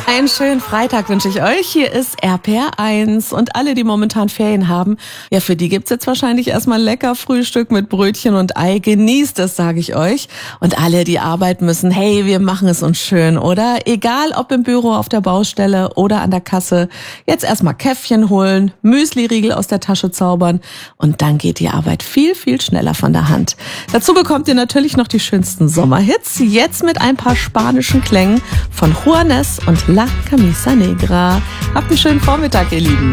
Einen schönen Freitag wünsche ich euch. Hier ist RPR1 und alle, die momentan Ferien haben, ja, für die gibt's jetzt wahrscheinlich erstmal lecker Frühstück mit Brötchen und Ei. Genießt es, sage ich euch. Und alle, die arbeiten müssen, hey, wir machen es uns schön, oder? Egal, ob im Büro, auf der Baustelle oder an der Kasse. Jetzt erstmal Käffchen holen, Müsli-Riegel aus der Tasche zaubern und dann geht die Arbeit viel, viel schneller von der Hand. Dazu bekommt ihr natürlich noch die schönsten Sommerhits. Jetzt mit ein paar spanischen Klängen von Juanes und La Camisa Negra. Habt einen schönen Vormittag, ihr Lieben.